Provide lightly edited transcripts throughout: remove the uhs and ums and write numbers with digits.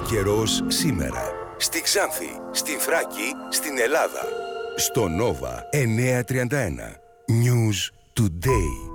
καιρός σήμερα. Στη Ξάνθη, στη Θράκη, στην Ελλάδα. Στο Νόβα 931. News Today.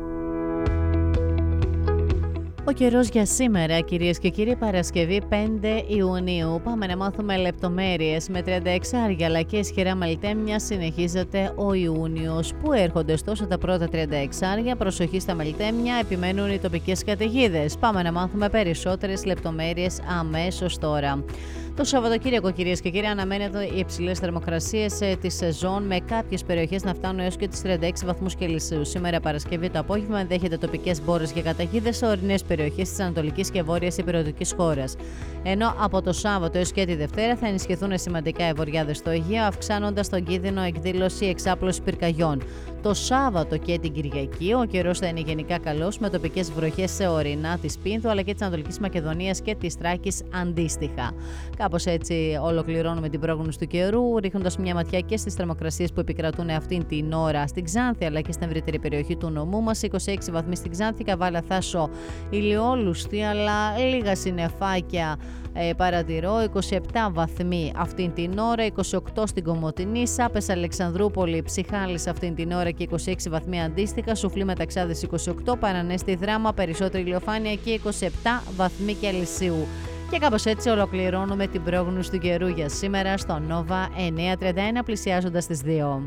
Ο καιρός για σήμερα, κυρίες και κύριοι, Παρασκευή 5 Ιουνίου. Πάμε να μάθουμε λεπτομέρειες. Με 36 αλλά και ισχυρά μελτέμια συνεχίζεται ο Ιούνιος. Πού έρχονται ωστόσο τα πρώτα 36? Προσοχή στα μελτέμια, επιμένουν οι τοπικές καταιγίδες. Πάμε να μάθουμε περισσότερες λεπτομέρειες αμέσως τώρα. Το Σαββατοκύριακο, κυρίες και κύριοι, αναμένεται οι υψηλές θερμοκρασίες της σεζόν, με κάποιες περιοχές να φτάνουν έως και τις 36 βαθμούς Κελσίου. Σήμερα Παρασκευή το απόγευμα ενδέχεται τοπικές μπόρες και καταιγίδες σε ορεινές περιοχές της ανατολικής και βόρειας ηπειρωτικής χώρας. Ενώ από το Σάββατο έως και τη Δευτέρα θα ενισχυθούν σημαντικά οι βοριάδες στο Αιγαίο, αυξάνοντας τον κίνδυνο εκδήλωση εξάπλωση πυρκαγιών. Το Σάββατο και την Κυριακή ο καιρός θα είναι γενικά καλός, με τοπικές βροχές σε ορεινά της Πίνθου αλλά και της Ανατολικής Μακεδονίας και της Θράκης αντίστοιχα. Κάπως έτσι ολοκληρώνουμε την πρόγνωση του καιρού, ρίχνοντας μια ματιά και στις θερμοκρασίες που επικρατούν αυτήν την ώρα στην Ξάνθη αλλά και στην ευρύτερη περιοχή του νομού μας. 26 βαθμοί στην Ξάνθη, Καβάλα, Θάσο, ηλιόλουστη αλλά λίγα συννεφάκια παρατηρώ. 27 βαθμοί αυτήν την ώρα, 28 στην Κομοτηνή, Σάπες, Αλεξανδρούπολη, Ψυχάλης αυτήν την ώρα και 26 βαθμοί αντίστοιχα, Σουφλή, Μεταξάδες 28, Παρανέστη, Δράμα, περισσότερη ηλιοφάνεια και 27 βαθμοί Κελσίου. Και κάπως έτσι ολοκληρώνουμε την πρόγνωση του καιρού για σήμερα στο Νόβα 931, πλησιάζοντας τις 2.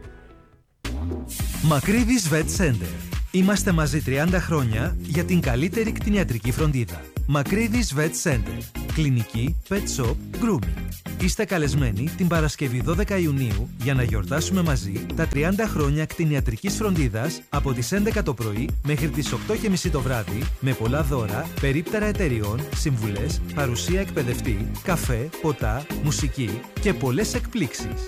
Μακρύδης Vet Center. Είμαστε μαζί 30 χρόνια για την καλύτερη κτηνιατρική φροντίδα. Μακρύδης Vet Center. Κλινική, pet shop, grooming. Είστε καλεσμένοι την Παρασκευή 12 Ιουνίου για να γιορτάσουμε μαζί τα 30 χρόνια κτηνιατρικής φροντίδας από τις 11 το πρωί μέχρι τις 8:30 το βράδυ, με πολλά δώρα, περίπτερα εταιριών, συμβουλές, παρουσία εκπαιδευτή, καφέ, ποτά, μουσική και πολλές εκπλήξεις.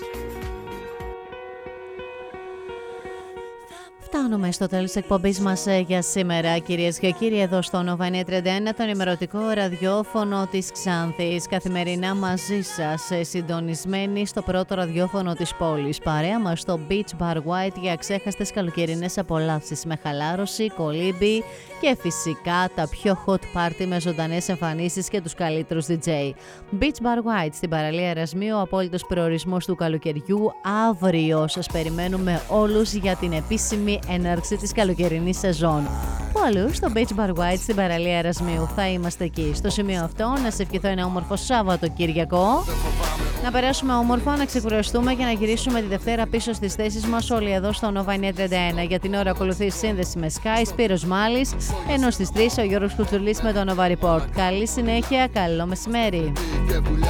Φτάνουμε στο τέλος της εκπομπής μας για σήμερα, κυρίες και κύριοι, εδώ στο Νόβα 931, το ενημερωτικό ραδιόφωνο της Ξάνθης. Καθημερινά μαζί σας, συντονισμένοι στο πρώτο ραδιόφωνο της πόλης. Παρέα μας στο Beach Bar White για ξέχαστες καλοκαιρινές απολαύσεις με χαλάρωση, κολύμπι και φυσικά τα πιο hot party με ζωντανές εμφανίσεις και τους καλύτερους DJ. Beach Bar White στην παραλία Ερασμίου, ο απόλυτος προορισμός του καλοκαιριού. Αύριο σας περιμένουμε όλους για την επίσημη έναρξη της καλοκαιρινής σεζόν. Πού αλλού? Στο Beach Bar White στην παραλία Ερασμίου. Θα είμαστε εκεί. Στο σημείο αυτό να σε ευχηθώ ένα όμορφο Σάββατοκύριακο. Να περάσουμε όμορφα, να ξεκουραστούμε και να γυρίσουμε τη Δευτέρα πίσω στις θέσεις μας όλοι εδώ στο Nova 931. Για την ώρα ακολουθεί σύνδεση με Sky, Σπύρος Μάλης, ενώ στις 3 ο Γιώργος Κουτσουλής με το Nova Report. Καλή συνέχεια, καλό μεσημέρι.